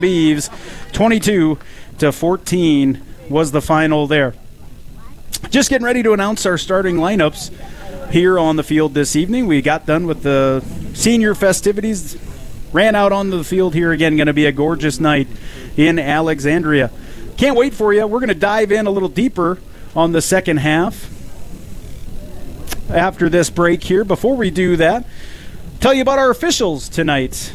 Beavs. 22-14 was the final there. Just getting ready to announce our starting lineups here on the field this evening. We got done with the senior festivities, ran out on the field here again. Going to be a gorgeous night in Alexandria. Can't wait for you. We're going to dive in a little deeper on the second half after this break here. Before we do that, tell you about our officials tonight.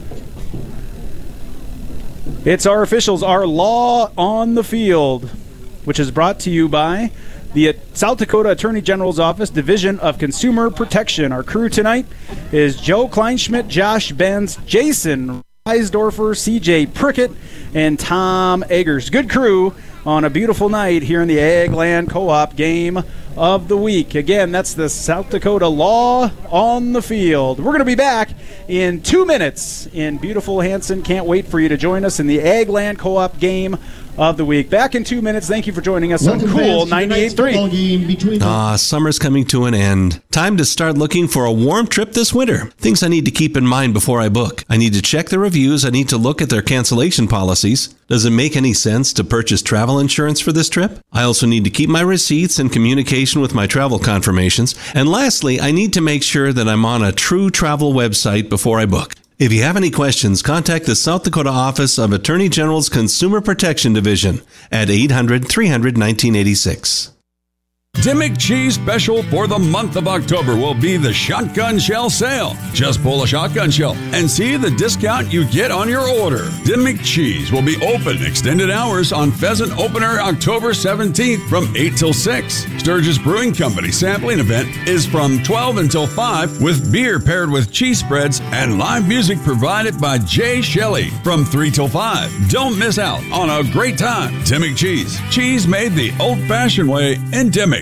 It's our officials, our Law on the Field, which is brought to you by the South Dakota Attorney General's Office, Division of Consumer Protection. Our crew tonight is Joe Kleinschmidt, Josh Benz, Jason Reisdorfer, CJ Prickett, and Tom Eggers. Good crew on a beautiful night here in the Agland Co-op Game of the Week. Again, that's the South Dakota Law on the Field. We're going to be back in 2 minutes in beautiful Hanson. Can't wait for you to join us in the Agland Co-op Game of the Week. Back in 2 minutes. Thank you for joining us on Cool 98.3. Summer's coming to an end. Time to start looking for a warm trip this winter. Things I need to keep in mind before I book. I need to check the reviews. I need to look at their cancellation policies. Does it make any sense to purchase travel insurance for this trip? I also need to keep my receipts and communication with my travel confirmations. And lastly, I need to make sure that I'm on a true travel website before I book. If you have any questions, contact the South Dakota Office of Attorney General's Consumer Protection Division at 800-300-1986. Dimmick Cheese special for the month of October will be the Shotgun Shell Sale. Just pull a shotgun shell and see the discount you get on your order. Dimmick Cheese will be open extended hours on Pheasant Opener October 17th from 8 till 6. Sturgis Brewing Company sampling event is from 12 until 5 with beer paired with cheese spreads and live music provided by Jay Shelley from 3 till 5. Don't miss out on a great time. Dimmick Cheese. Cheese made the old-fashioned way in Dimmick.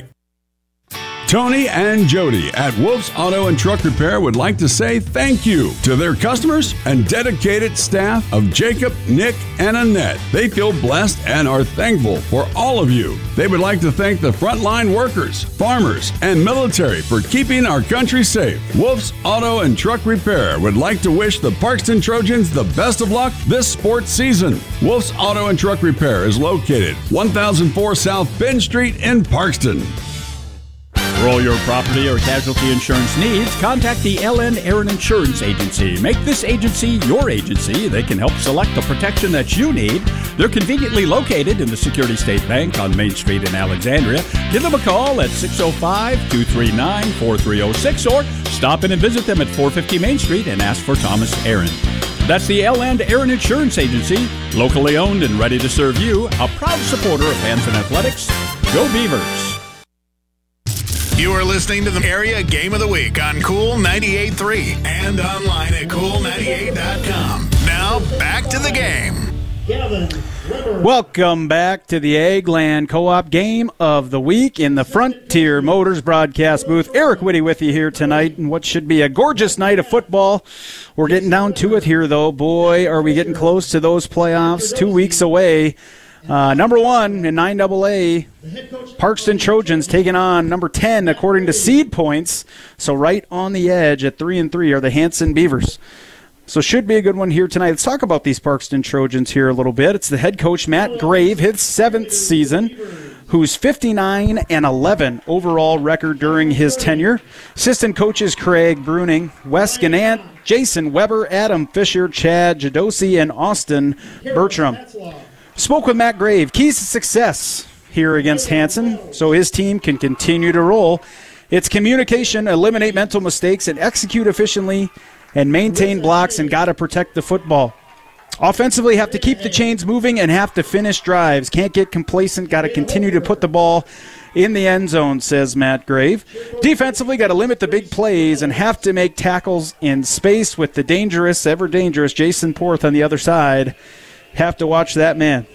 Tony and Jody at Wolf's Auto and Truck Repair would like to say thank you to their customers and dedicated staff of Jacob, Nick, and Annette. They feel blessed and are thankful for all of you. They would like to thank the frontline workers, farmers, and military for keeping our country safe. Wolf's Auto and Truck Repair would like to wish the Parkston Trojans the best of luck this sports season. Wolf's Auto and Truck Repair is located 1004 South Bend Street in Parkston. For all your property or casualty insurance needs, contact the LN Aaron Insurance Agency. Make this agency your agency. They can help select the protection that you need. They're conveniently located in the Security State Bank on Main Street in Alexandria. Give them a call at 605-239-4306 or stop in and visit them at 450 Main Street and ask for Thomas Aaron. That's the LN Aaron Insurance Agency, locally owned and ready to serve you, a proud supporter of Hanson Athletics. Go Beavers! You are listening to the Area Game of the Week on Cool 98.3 and online at cool98.com. Now, back to the game. Welcome back to the Agland Co-op Game of the Week in the Frontier Motors broadcast booth. Eric Whitty with you here tonight in what should be a gorgeous night of football. We're getting down to it here, though. Boy, are we getting close to those playoffs. 2 weeks away. Number 1 in 9AA, Parkston Trojans taking on number 10 according to seed points. So right on the edge at 3-3 are the Hanson Beavers. So should be a good one here tonight. Let's talk about these Parkston Trojans here a little bit. It's the head coach, Matt Grave, his 7th season, who's 59-11 overall record during his tenure. Assistant coaches Craig Bruning, Wes Gannant, Jason Weber, Adam Fisher, Chad Jadosi, and Austin Bertram. Spoke with Matt Grave. Keys to success here against Hanson so his team can continue to roll. It's communication, eliminate mental mistakes, and execute efficiently and maintain blocks and got to protect the football. Offensively, have to keep the chains moving and have to finish drives. Can't get complacent, got to continue to put the ball in the end zone, says Matt Grave. Defensively, got to limit the big plays and have to make tackles in space with the dangerous, ever dangerous Jason Porth on the other side. Have to watch that man.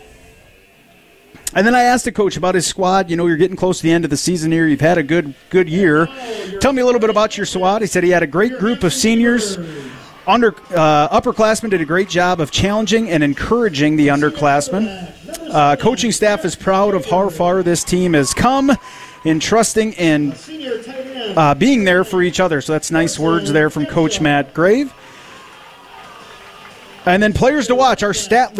And then I asked the coach about his squad. You know, you're getting close to the end of the season here. You've had a good year. Tell me a little bit about your squad. He said he had a great group of seniors. Upperclassmen did a great job of challenging and encouraging the underclassmen. Coaching staff is proud of how far this team has come in trusting and being there for each other. So that's nice words there from Coach Matt Grave. And then players to watch, our stat